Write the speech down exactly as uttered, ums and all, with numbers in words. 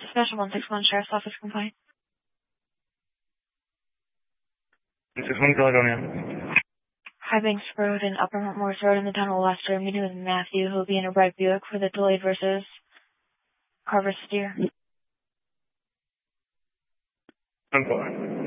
Special one six one Sheriff's Office complaint. one six one Caledonia. High Banks Road and Upper Morris Road in the town of Leicester. Meeting with Matthew, who will be in a red Buick for the delayed versus Carver Steer. ten four.